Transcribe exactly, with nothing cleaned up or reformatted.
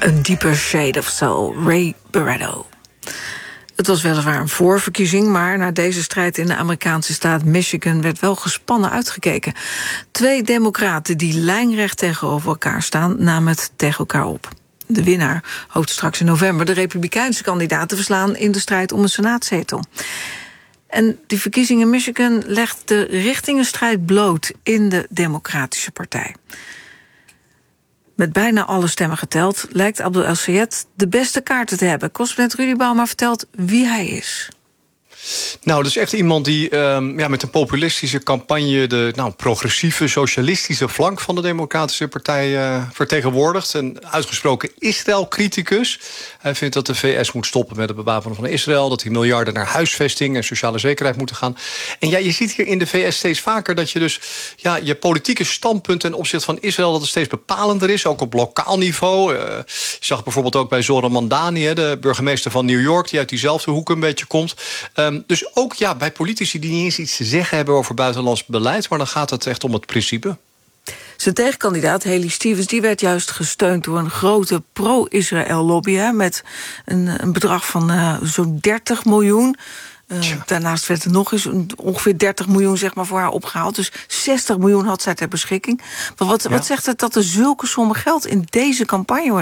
A Deeper Shade of Soul, Ray Barretto. Het was weliswaar een voorverkiezing, maar na deze strijd in de Amerikaanse staat Michigan werd wel gespannen uitgekeken. Twee democraten die lijnrecht tegenover elkaar staan, namen het tegen elkaar op. De winnaar hoopt straks in november de Republikeinse kandidaat te verslaan in de strijd om een senaatzetel. En die verkiezing in Michigan legt de richtingenstrijd bloot in de Democratische Partij. Met bijna alle stemmen geteld lijkt Abdel El-Sayed de beste kaarten te hebben. Correspondent Rudy Bauma vertelt wie hij is. Nou, dat is echt iemand die um, ja, met een populistische campagne de nou, progressieve, socialistische flank van de Democratische Partij uh, vertegenwoordigt. Een uitgesproken Israël-criticus. Hij vindt dat de V S moet stoppen met het bewapenen van Israël, dat die miljarden naar huisvesting en sociale zekerheid moeten gaan. En ja, je ziet hier in de V S steeds vaker dat je dus ja, je politieke standpunt ten opzichte van Israël dat het steeds bepalender is, ook op lokaal niveau. Uh, je zag bijvoorbeeld ook bij Zohran Mamdani, hè, de burgemeester van New York, die uit diezelfde hoek een beetje komt. Um, Dus ook ja, bij politici die niet eens iets te zeggen hebben over buitenlands beleid, maar dan gaat het echt om het principe. Zijn tegenkandidaat, Haley Stevens, die werd juist gesteund door een grote pro-Israël-lobby, hè, met een, een bedrag van uh, zo'n dertig miljoen. Uh, daarnaast werd er nog eens ongeveer dertig miljoen zeg maar, voor haar opgehaald. Dus zestig miljoen had zij ter beschikking. Maar wat, ja. wat zegt het dat er zulke sommen geld in deze campagne wordt